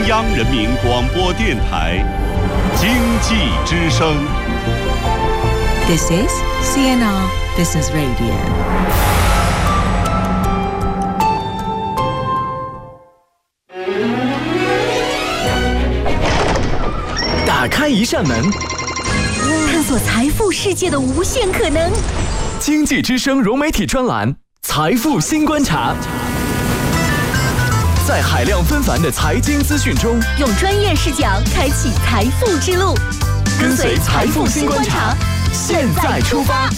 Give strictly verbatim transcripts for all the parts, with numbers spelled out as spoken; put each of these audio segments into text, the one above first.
央人民广播电台经济之声。 This is C N R Business Radio。 打开一扇门， 探索财富世界的无限可能。 经济之声融媒体专栏《财富新观察》，在海量纷繁的财经资讯中， 用专业视角开启财富之路。 跟随财富新观察，现在出发。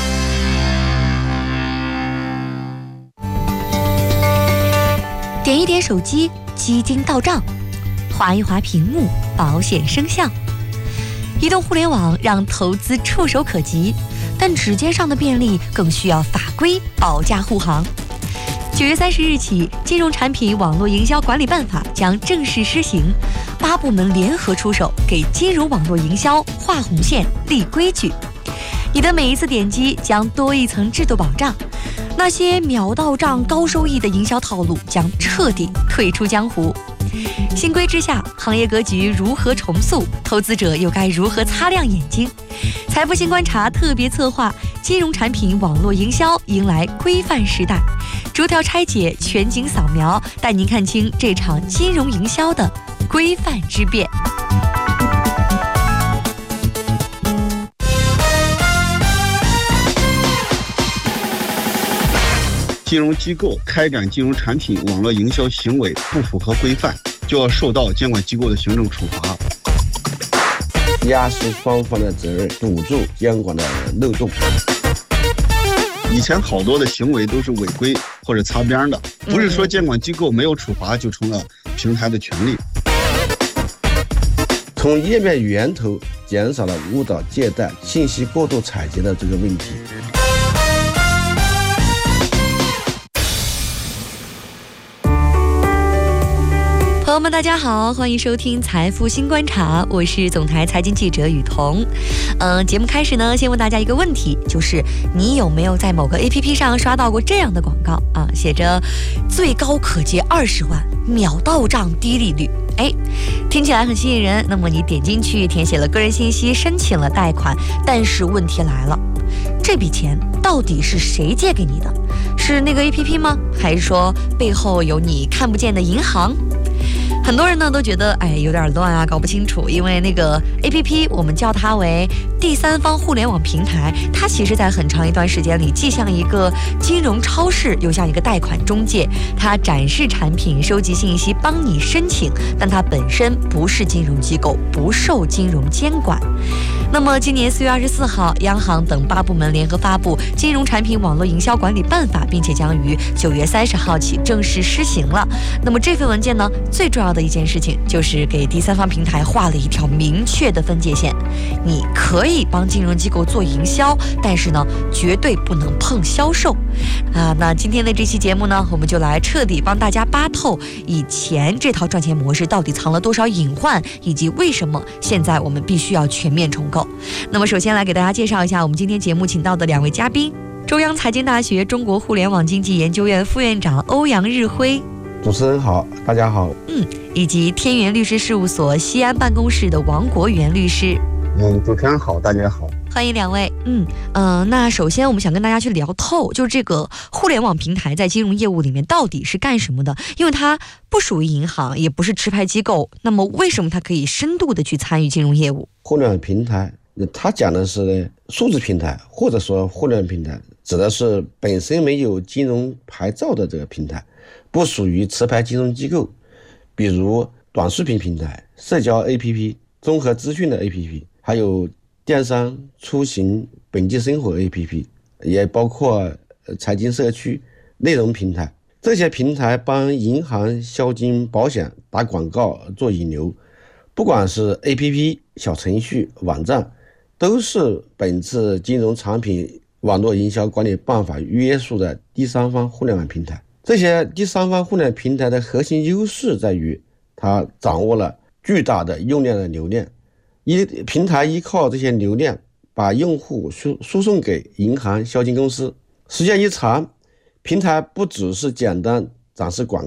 点一点手机，基金到账；划一划屏幕，保险生效。移动互联网让投资触手可及，但指尖上的便利更需要法规保驾护航。九月三十日起，《金融产品网络营销管理办法》将正式施行，八部门联合出手，给金融网络营销画红线、立规矩。你的每一次点击将多一层制度保障，那些秒到账、高收益的营销套路将彻底退出江湖。新规之下，行业格局如何重塑？投资者又该如何擦亮眼睛？财富新观察特别策划《金融产品网络营销迎来规范时代》，逐条拆解，全景扫描，带您看清这场金融营销的规范之变。 金融机构开展金融产品网络营销行为不符合规范，就要受到监管机构的行政处罚。 压实双方的责任，堵住监管的漏洞。 以前好多的行为都是违规或者擦边的，不是说监管机构没有处罚就成了平台的权利。 从页面源头减少了误导借贷、信息过度采集的这个问题。 朋友们，大家好，欢迎收听财富新观察，我是总台财经记者雨桐。嗯、呃，节目开始呢，先问大家一个问题，就是你有没有在某个 A P P 上刷到过这样的广告啊？写着最高可借二十万，秒到账，低利率。哎，听起来很吸引人。那么你点进去，填写了个人信息，申请了贷款，但是问题来了，这笔钱到底是谁借给你的？是那个 A P P 吗？还是说背后有你看不见的银行？很多人呢都觉得哎有点乱啊，搞不清楚，因为那个 A P P 我们叫它为第三方互联网平台，它其实在很长一段时间里既像一个金融超市，又像一个贷款中介，它展示产品、收集信息、帮你申请，但它本身不是金融机构，不受金融监管。那么今年四月二十四号，央行等八部门联合发布《金融产品网络营销管理办法》，并且将于九月三十号起正式施行了。那么这份文件呢，最重要的一件事情就是给第三方平台画了一条明确的分界线。你可以帮金融机构做营销，但是呢，绝对不能碰销售啊。那今天的这期节目呢，我们就来彻底帮大家扒透以前这套赚钱模式到底藏了多少隐患，以及为什么现在我们必须要全面重构。那么首先来给大家介绍一下我们今天节目请到的两位嘉宾，中央财经大学中国互联网经济研究院副院长欧阳日辉。 主持人好，大家好。 嗯，以及天元律师事务所西安办公室的王国元律师。 嗯，主持人好，大家好。 欢迎两位。嗯呃，那首先我们想跟大家去聊透，就是这个互联网平台在金融业务里面到底是干什么的？因为它不属于银行，也不是持牌机构，那么为什么它可以深度的去参与金融业务？ 互联网平台，它讲的是数字平台，或者说互联网平台，指的是本身没有金融牌照的这个平台，不属于持牌金融机构，比如短视频平台、社交 A P P、综合资讯的 A P P， 还有电商、出行、本地生活 A P P， 也包括财经社区、内容平台。这些平台帮银行、销金、保险打广告、做引流，不管是 A P P、小程序、网站，都是本次金融产品网络营销管理办法约束的第三方互联网平台。这些第三方互联网平台的核心优势在于，它掌握了巨大的用量的流量，一平台依靠这些流量，把用户输输送给银行、销金公司。时间一长，平台不只是简单展示广告，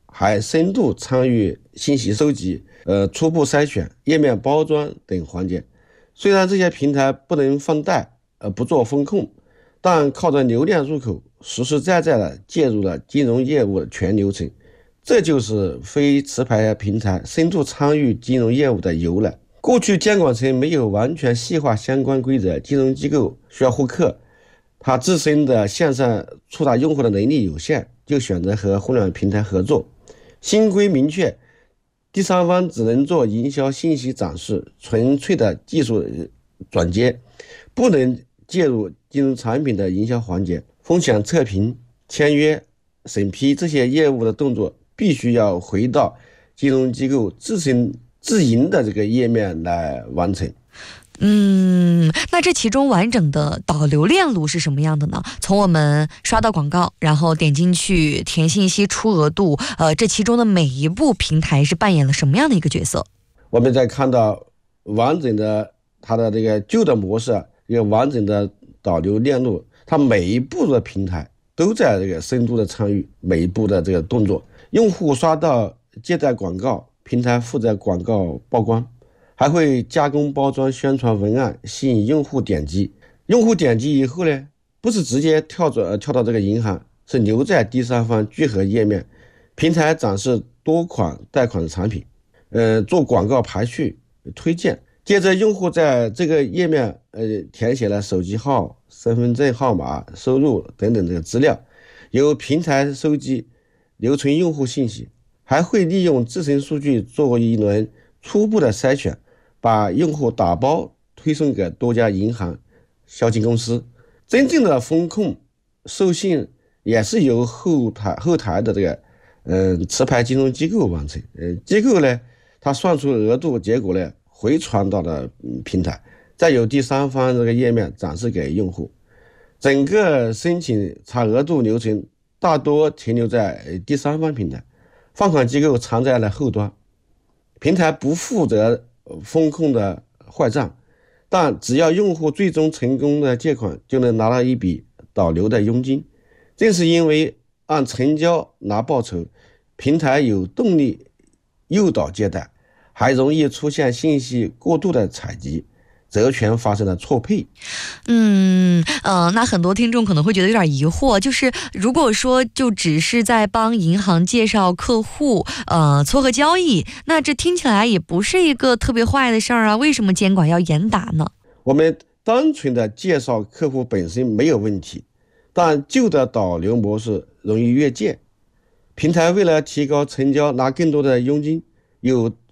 还深度参与信息收集、呃初步筛选、页面包装等环节。虽然这些平台不能放贷，呃不做风控，但靠着流量入口，实实在在的介入了金融业务的全流程。这就是非持牌平台深度参与金融业务的由来。过去监管层没有完全细化相关规则，金融机构需要获客，它自身的线上触达用户的能力有限，就选择和互联网平台合作。新规明确，第三方只能做营销信息展示，纯粹的技术转接，不能介入金融产品的营销环节。风险测评、签约、审批这些业务的动作必须要回到金融机构自身自营的这个页面来完成。 嗯，那这其中完整的导流链路是什么样的呢？从我们刷到广告，然后点进去填信息、出额度，呃，这其中的每一步平台是扮演了什么样的一个角色？ 我们在看到完整的它的这个旧的模式，一个完整的导流链路，它每一步的平台都在这个深度的参与每一步的这个动作。用户刷到接待广告，平台负责广告曝光，还会加工包装宣传文案，吸引用户点击。用户点击以后呢，不是直接跳转跳到这个银行，是留在第三方聚合页面，平台展示多款贷款的产品，呃，做广告排序推荐。接着用户在这个页面呃填写了手机号、身份证号码、收入等等这个资料，由平台收集留存用户信息，还会利用自身数据做一轮初步的筛选，把用户打包推送给多家银行、销金公司。真正的风控授信也是由后台后台的这个嗯、呃、持牌金融机构完成。呃机构呢，它算出额度，结果呢回传到了平台，再由第三方这个页面展示给用户。整个申请查额度流程大多停留在第三方平台，放款机构藏在了后端。平台不负责风控的坏账，但只要用户最终成功的借款，就能拿到一笔导流的佣金。正是因为按成交拿报酬，平台有动力诱导借贷，还容易出现信息过度的采集，责权发生了错配。 嗯呃，那很多听众可能会觉得有点疑惑，就是如果说就只是在帮银行介绍客户，呃，撮合交易，那这听起来也不是一个特别坏的事儿啊，为什么监管要严打呢？ 我们单纯的介绍客户本身没有问题，但旧的导流模式容易越界。平台为了提高成交拿更多的佣金，有